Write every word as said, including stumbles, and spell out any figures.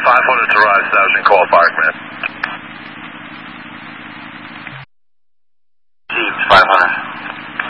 five hundred to rise, thousand call fire command.